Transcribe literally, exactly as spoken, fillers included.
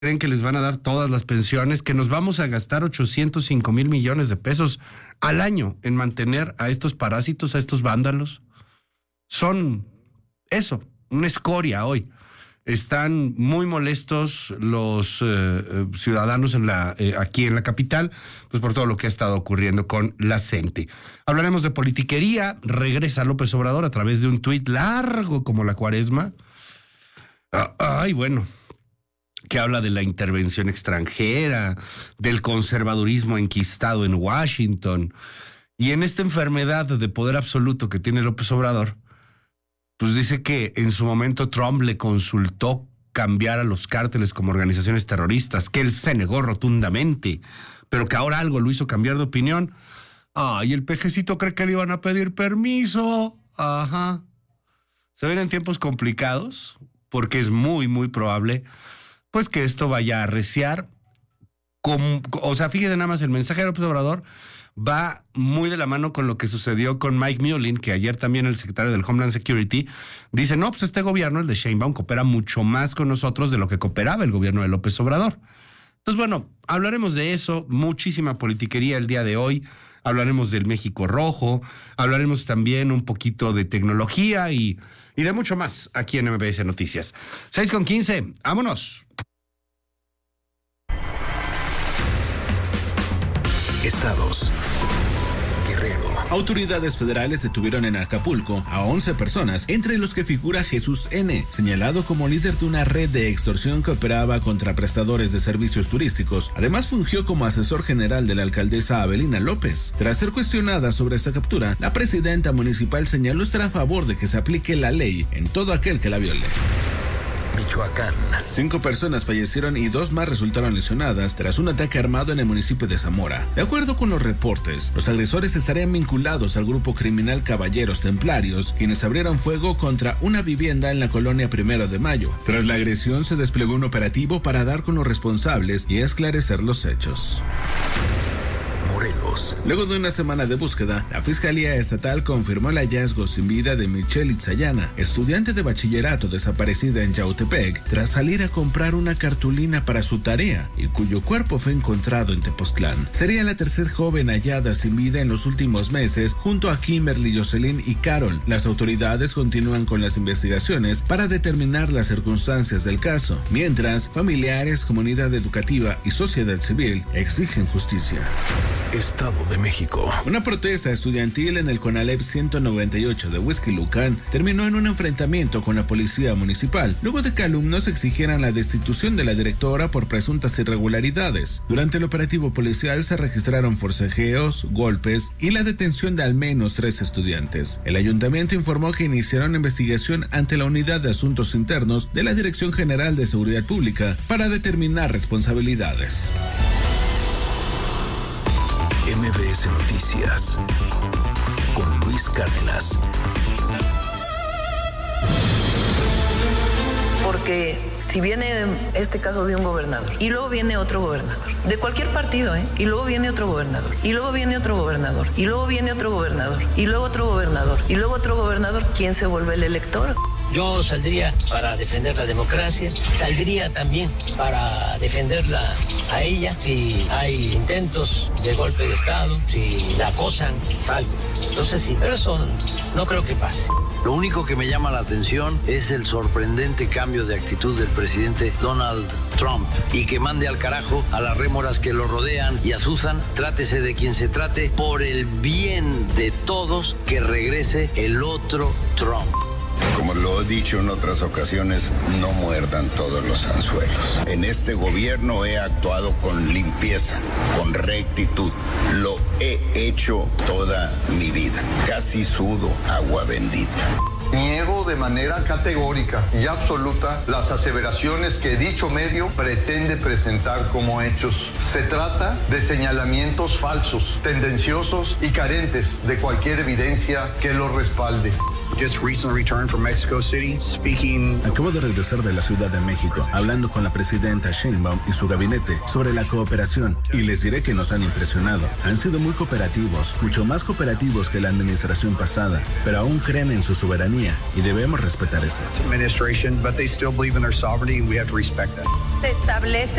creen que les van a dar todas las pensiones, que nos vamos a gastar ochocientos cinco mil millones de pesos al año en mantener a estos parásitos, a estos vándalos. Son eso, una escoria hoy. Están muy molestos los eh, ciudadanos en la, eh, aquí en la capital, pues por todo lo que ha estado ocurriendo con la gente. Hablaremos de politiquería. Regresa López Obrador a través de un tuit largo como la cuaresma. Ay, bueno, que habla de la intervención extranjera, del conservadurismo enquistado en Washington. Y en esta enfermedad de poder absoluto que tiene López Obrador, pues dice que en su momento Trump le consultó cambiar a los cárteles como organizaciones terroristas, que él se negó rotundamente, pero que ahora algo lo hizo cambiar de opinión. Ay, el pejecito cree que le iban a pedir permiso. Ajá. Se vienen tiempos complicados, porque es muy, muy probable pues que esto vaya a arreciar. Con, o sea, fíjese nada más, el mensaje de López Obrador va muy de la mano con lo que sucedió con Mike Mullin, que ayer también el secretario del Homeland Security dice, no, pues este gobierno, el de Sheinbaum, coopera mucho más con nosotros de lo que cooperaba el gobierno de López Obrador. Entonces, bueno, hablaremos de eso, muchísima politiquería el día de hoy, hablaremos del México Rojo, hablaremos también un poquito de tecnología y, y de mucho más aquí en M B S Noticias. seis con quince, vámonos. Estados. Guerrero. Autoridades federales detuvieron en Acapulco a once personas, entre los que figura Jesús N., señalado como líder de una red de extorsión que operaba contra prestadores de servicios turísticos. Además, fungió como asesor general de la alcaldesa Abelina López. Tras ser cuestionada sobre esta captura, la presidenta municipal señaló estar a favor de que se aplique la ley en todo aquel que la viole. Michoacán. Cinco personas fallecieron y dos más resultaron lesionadas tras un ataque armado en el municipio de Zamora. De acuerdo con los reportes, los agresores estarían vinculados al grupo criminal Caballeros Templarios, quienes abrieron fuego contra una vivienda en la colonia Primero de Mayo. Tras la agresión se desplegó un operativo para dar con los responsables y esclarecer los hechos. Morelos. Luego de una semana de búsqueda, la Fiscalía Estatal confirmó el hallazgo sin vida de Michelle Itzayana, estudiante de bachillerato desaparecida en Yautepec, tras salir a comprar una cartulina para su tarea y cuyo cuerpo fue encontrado en Tepoztlán. Sería la tercer joven hallada sin vida en los últimos meses, junto a Kimberly, Jocelyn y Carol. Las autoridades continúan con las investigaciones para determinar las circunstancias del caso, mientras familiares, comunidad educativa y sociedad civil exigen justicia. Estado de México. Una protesta estudiantil en el Conalep ciento noventa y ocho de Huixquilucan terminó en un enfrentamiento con la policía municipal, luego de que alumnos exigieran la destitución de la directora por presuntas irregularidades. Durante el operativo policial se registraron forcejeos, golpes y la detención de al menos tres estudiantes. El ayuntamiento informó que iniciaron investigación ante la Unidad de Asuntos Internos de la Dirección General de Seguridad Pública para determinar responsabilidades. M B S Noticias con Luis Cárdenas. Porque si viene este caso de un gobernador y luego viene otro gobernador, de cualquier partido, ¿eh? Y luego viene otro gobernador, y luego viene otro gobernador, y luego viene otro gobernador, y luego otro gobernador, y luego otro gobernador, ¿quién se vuelve el elector? Yo saldría para defender la democracia, saldría también para defenderla a ella si hay intentos de golpe de Estado, si la acosan, salgo. Entonces sí, pero eso no creo que pase. Lo único que me llama la atención es el sorprendente cambio de actitud del presidente Donald Trump y que mande al carajo a las rémoras que lo rodean y azusan. Trátese de quien se trate, por el bien de todos, que regrese el otro Trump. Como lo he dicho en otras ocasiones, no muerdan todos los anzuelos. En este gobierno he actuado con limpieza, con rectitud. Lo he hecho toda mi vida. Casi sudo agua bendita. Niego de manera categórica y absoluta las aseveraciones que dicho medio pretende presentar como hechos. Se trata de señalamientos falsos, tendenciosos y carentes de cualquier evidencia que los respalde. Just recently returned from Mexico City, speaking. Acabo de regresar de la Ciudad de México, hablando con la presidenta Sheinbaum y su gabinete sobre la cooperación, y les diré que nos han impresionado. Han sido muy cooperativos, mucho más cooperativos que la administración pasada, pero aún creen en su soberanía y debemos respetar eso. Administration, but they still believe in their sovereignty and we have to respect that. Se establece